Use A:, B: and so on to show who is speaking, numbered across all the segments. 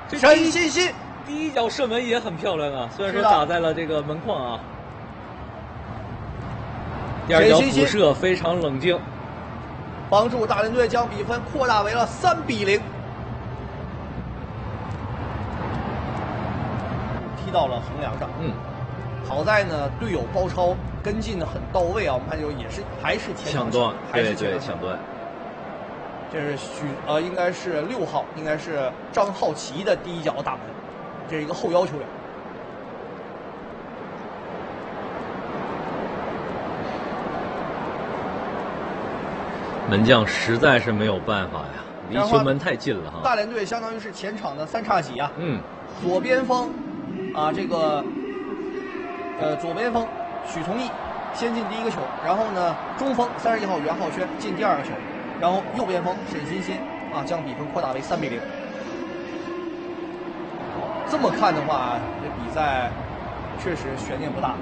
A: 陈欣欣
B: 第一脚射门也很漂亮啊，虽然说打在了这个门框啊。第二脚补射非常冷静，
A: 帮助大连队将比分扩大为了3比0。踢到了横梁上，好在呢队友包抄跟进的很到位啊，我们看就也是还是前
B: 抢断，对抢断。
A: 这是应该是6号，应该是张浩奇的第一脚大门，这是一个后腰球员。
B: 门将实在是没有办法呀，离球门太近了哈。
A: 大连队相当于是前场的3叉戟啊，左边锋啊这个左边锋许崇义先进第一个球，然后呢中锋31号袁浩轩进第2个球，然后右边锋沈欣欣啊将比分扩大为3比0。这么看的话，这比赛确实悬念不大。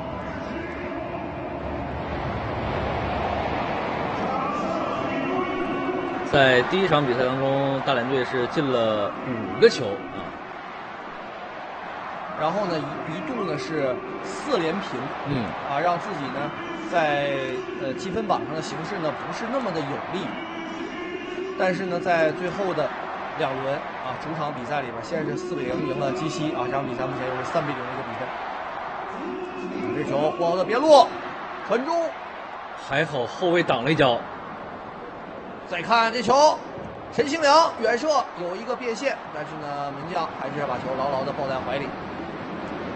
B: 在第一场比赛当中，大连队是进了5个球啊，
A: 然后呢一度呢是4连平，让自己呢在积分榜上的形势呢不是那么的有利，但是呢在最后的2轮啊主场比赛里边，先是4比0赢了基西啊，这场比赛目前又是3比0的一个比分。这球不好的别落，传中，
B: 还好后卫挡了一脚。
A: 再看这球，陈兴良远射有一个变线，但是呢门将还是把球牢牢的抱在怀里。